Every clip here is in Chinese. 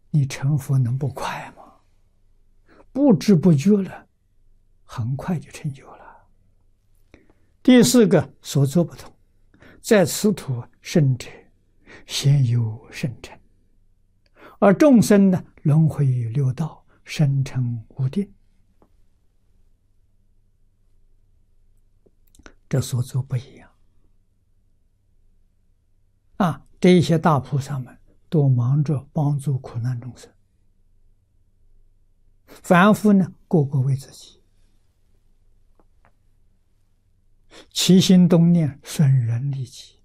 你成佛能不快吗？不知不觉了，很快就成就了。第四个所作不同，在此土生者，先有圣成，而众生呢，轮回六道，生成无定，这所作不一样。这一些大菩萨们都忙着帮助苦难众生，凡夫呢，个个为自己，起心动念损人利己。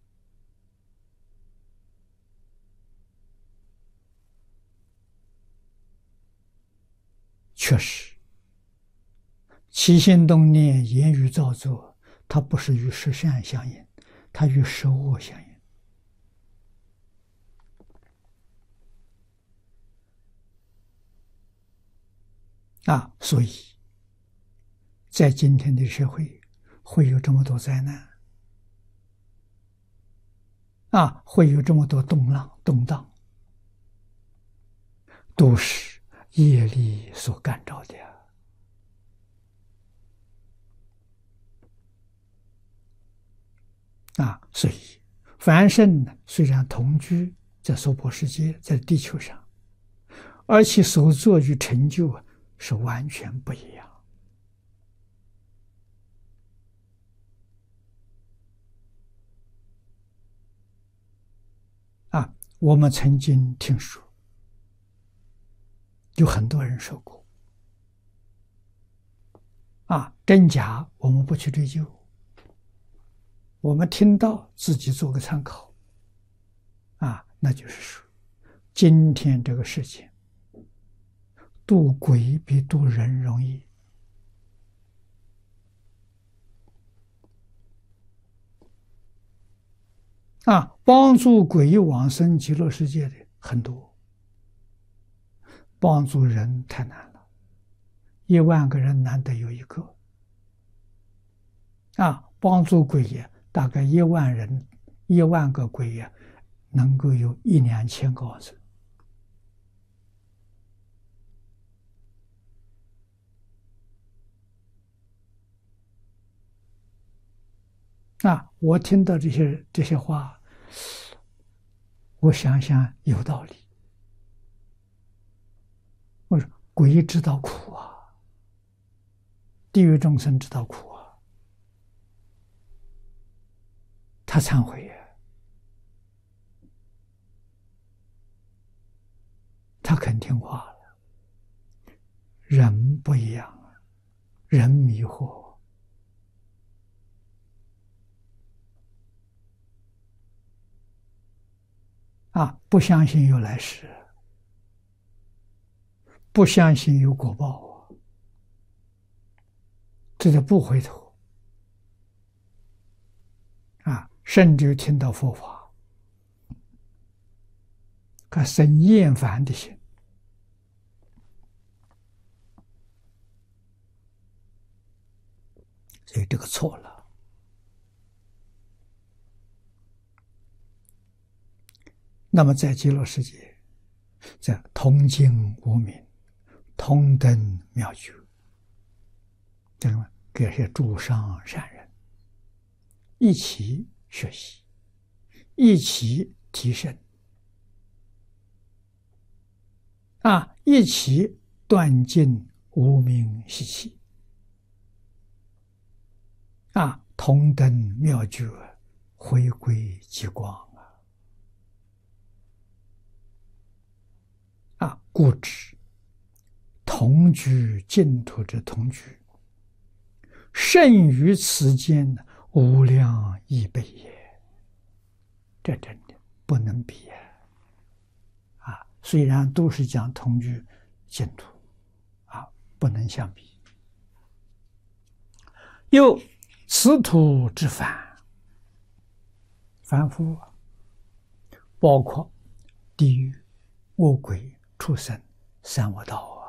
确实，起心动念、言语造作，它不是与十善相应，它与十恶相应。所以在今天的社会会有这么多灾难，会有这么多动荡，都是业力所感召的所以凡圣呢，虽然同居在娑婆世界，在地球上，而其所作与成就是完全不一样。我们曾经听说，有很多人说过，真假我们不去追究，我们听到自己做个参考，那就是说，今天这个世界，渡鬼比渡人容易。帮助鬼往生极乐世界的很多，帮助人太难了，1万个人难得有一个。帮助鬼也大概1万人，1万个鬼也能够有1、2千个往生。我听到这些话，我想想有道理。我说鬼知道苦地狱众生知道苦他忏悔他肯听话了。人不一样人迷惑。不相信有来世，不相信有果报，这就不回头。甚至听到佛法，他生厌烦的心。所以这个错了。那么在极乐世界，在同经无名，同登妙觉，这些诸上善人一起学习，一起提升，一起断尽无明习气，同登妙觉，回归极光。故知同居净土之同居，胜于此间无量亿倍也。这真的不能比虽然都是讲同居净土不能相比。又此土之凡夫，包括地狱、恶鬼、畜生、三恶道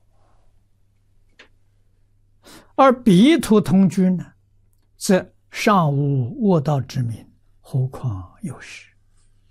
而彼土同居呢，则尚无恶道之名，何况有时。